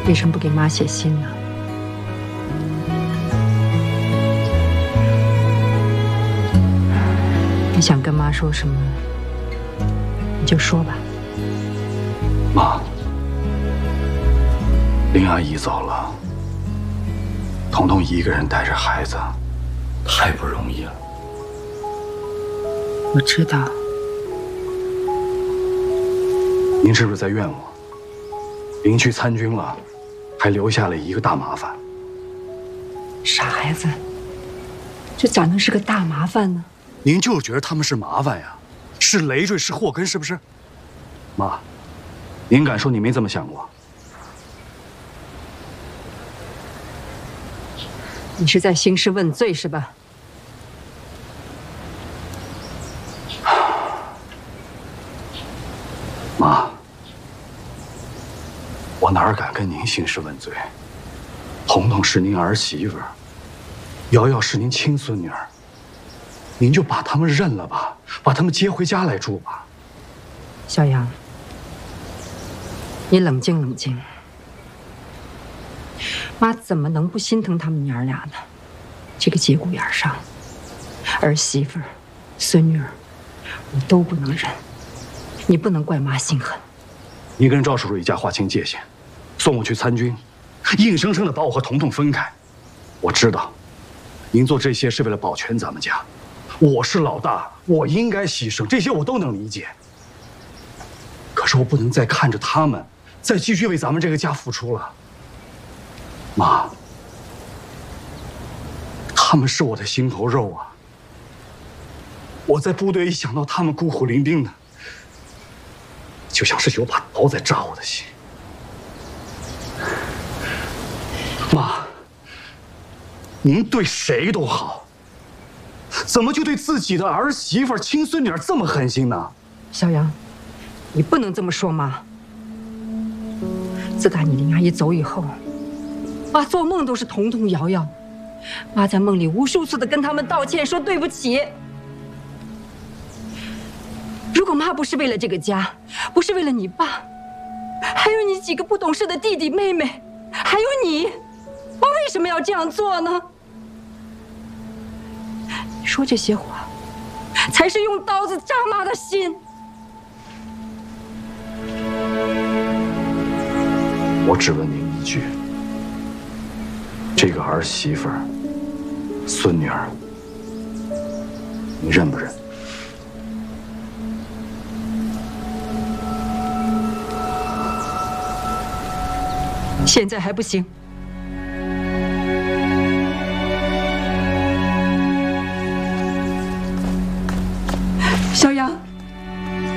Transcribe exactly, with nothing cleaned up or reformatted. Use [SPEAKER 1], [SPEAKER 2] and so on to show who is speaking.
[SPEAKER 1] 为什么不给妈写信呢？你想跟妈说什么，你就说吧。
[SPEAKER 2] 妈，林阿姨走了，彤彤一个人带着孩子，太不容易了。
[SPEAKER 1] 我知道。
[SPEAKER 2] 您是不是在怨我？林去参军了，还留下了一个大麻烦。
[SPEAKER 1] 傻孩子，这咋能是个大麻烦呢？
[SPEAKER 2] 您就觉得他们是麻烦呀，是累赘，是祸根，是不是？妈，您敢说你没这么想过？
[SPEAKER 1] 你是在兴师问罪是吧？
[SPEAKER 2] 妈，我哪敢跟您兴师问罪？彤彤是您儿媳妇儿，瑶瑶是您亲孙女儿，您就把他们认了吧，把他们接回家来住吧。
[SPEAKER 1] 小杨，你冷静冷静。妈怎么能不心疼他们娘俩呢？这个节骨眼上，儿媳妇儿、孙女儿，我都不能忍。你不能怪妈心狠。
[SPEAKER 2] 你跟赵叔叔一家划清界限，送我去参军，硬生生的把我和彤彤分开。我知道，您做这些是为了保全咱们家。我是老大，我应该牺牲，这些我都能理解。可是我不能再看着他们再继续为咱们这个家付出了。妈，他们是我的心头肉啊！我在部队一想到他们孤苦伶仃的，就像是有把刀在扎我的心。妈，您对谁都好，怎么就对自己的儿媳妇、亲孙女儿这么狠心呢？
[SPEAKER 1] 小杨，你不能这么说妈。自打你林阿姨走以后，妈做梦都是彤彤、瑶瑶。妈在梦里无数次的跟他们道歉，说对不起。如果妈不是为了这个家，不是为了你爸，还有你几个不懂事的弟弟妹妹，还有你，妈为什么要这样做呢？你说这些话，才是用刀子扎妈的心。
[SPEAKER 2] 我只问您一句：这个儿媳妇儿、孙女儿，你认不认？
[SPEAKER 1] 现在还不行。小杨。